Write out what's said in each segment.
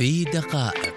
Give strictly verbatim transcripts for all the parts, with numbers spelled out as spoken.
في دقائق.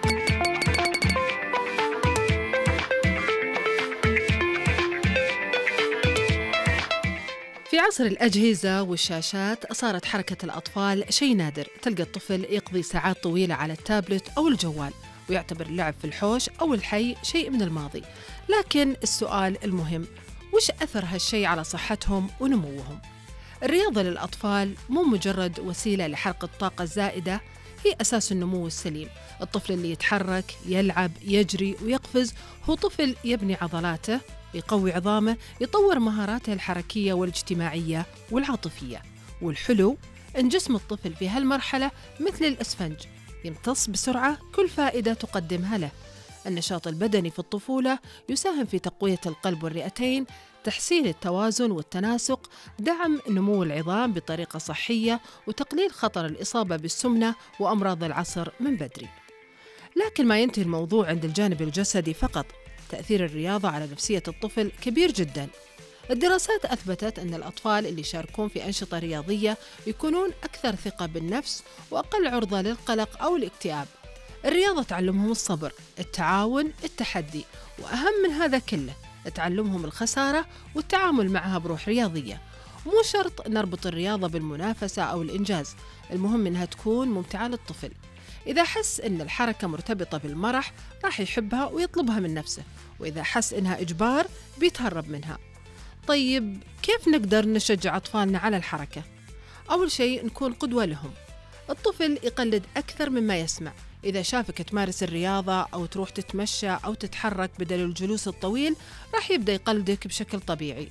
في عصر الأجهزة والشاشات صارت حركة الأطفال شيء نادر. تلقى الطفل يقضي ساعات طويلة على التابلت أو الجوال ويعتبر اللعب في الحوش أو الحي شيء من الماضي. لكن السؤال المهم، وش أثر هالشيء على صحتهم ونموهم؟ الرياضة للأطفال مو مجرد وسيلة لحرق الطاقة الزائدة، هي أساس النمو السليم. الطفل اللي يتحرك، يلعب، يجري ويقفز هو طفل يبني عضلاته، يقوي عظامه، يطور مهاراته الحركية والاجتماعية والعاطفية. والحلو إن جسم الطفل في هالمرحلة مثل الإسفنج، يمتص بسرعة كل فائدة تقدمها له. النشاط البدني في الطفولة يساهم في تقوية القلب والرئتين، تحسين التوازن والتناسق، دعم نمو العظام بطريقة صحية، وتقليل خطر الإصابة بالسمنة وأمراض العصر من بدري. لكن ما ينتهي الموضوع عند الجانب الجسدي فقط. تأثير الرياضة على نفسية الطفل كبير جداً. الدراسات أثبتت أن الأطفال اللي يشاركون في أنشطة رياضية يكونون أكثر ثقة بالنفس وأقل عرضة للقلق أو الاكتئاب. الرياضة تعلمهم الصبر، التعاون، التحدي، وأهم من هذا كله تعلمهم الخسارة والتعامل معها بروح رياضية. مو شرط نربط الرياضة بالمنافسة أو الإنجاز، المهم أنها تكون ممتعة للطفل. إذا حس أن الحركة مرتبطة بالمرح راح يحبها ويطلبها من نفسه، وإذا حس أنها إجبار بيتهرب منها. طيب كيف نقدر نشجع أطفالنا على الحركة؟ أول شيء نكون قدوة لهم. الطفل يقلد أكثر مما يسمع. إذا شافك تمارس الرياضة أو تروح تتمشى أو تتحرك بدل الجلوس الطويل راح يبدأ يقلدك بشكل طبيعي.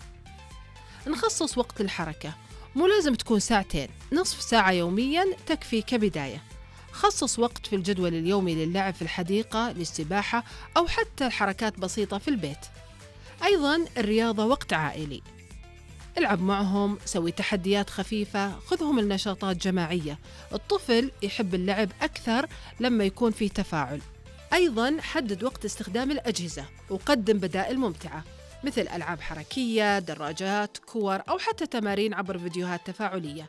نخصص وقت الحركة، مو لازم تكون ساعتين، نصف ساعة يومياً تكفي كبداية. خصص وقت في الجدول اليومي للعب في الحديقة، للسباحة، أو حتى حركات بسيطة في البيت. أيضاً الرياضة وقت عائلي، العب معهم، سوي تحديات خفيفة، خذهم النشاطات جماعية. الطفل يحب اللعب أكثر لما يكون فيه تفاعل. أيضاً حدد وقت استخدام الأجهزة وقدم بدائل ممتعة مثل ألعاب حركية، دراجات، كور، أو حتى تمارين عبر فيديوهات تفاعلية.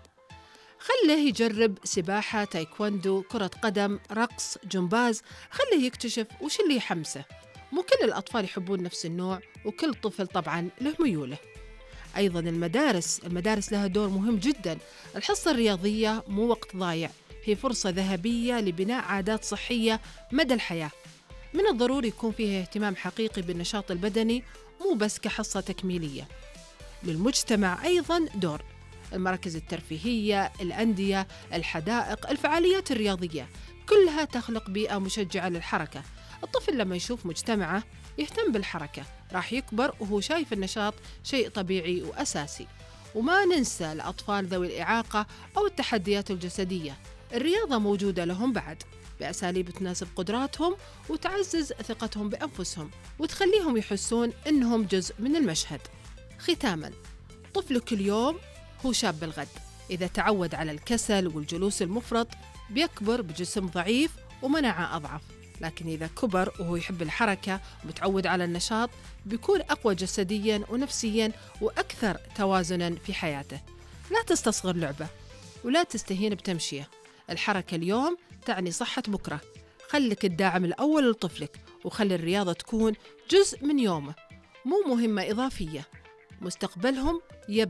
خله يجرب سباحة، تايكوندو، كرة قدم، رقص، جمباز. خله يكتشف وش اللي يحمسه. مو كل الأطفال يحبون نفس النوع، وكل طفل طبعاً له ميوله. أيضاً المدارس المدارس لها دور مهم جداً. الحصة الرياضية مو وقت ضايع، هي فرصة ذهبية لبناء عادات صحية مدى الحياة. من الضروري يكون فيها اهتمام حقيقي بالنشاط البدني، مو بس كحصة تكميلية. للمجتمع أيضاً دور. المراكز الترفيهية، الأندية، الحدائق، الفعاليات الرياضية، كلها تخلق بيئة مشجعة للحركة. الطفل لما يشوف مجتمعه يهتم بالحركة راح يكبر وهو شايف النشاط شيء طبيعي وأساسي. وما ننسى الأطفال ذوي الإعاقة أو التحديات الجسدية، الرياضة موجودة لهم بعد بأساليب تناسب قدراتهم وتعزز ثقتهم بأنفسهم وتخليهم يحسون إنهم جزء من المشهد. ختاماً، طفلك اليوم هو شاب الغد. إذا تعود على الكسل والجلوس المفرط بيكبر بجسم ضعيف ومناعة أضعف. لكن إذا كبر وهو يحب الحركة ومتعود على النشاط بيكون أقوى جسدياً ونفسياً وأكثر توازناً في حياته. لا تستصغر لعبة ولا تستهين بتمشية. الحركة اليوم تعني صحة بكرة. خلك الداعم الأول لطفلك، وخلي الرياضة تكون جزء من يومه، مو مهمة إضافية. مستقبلهم يبدأ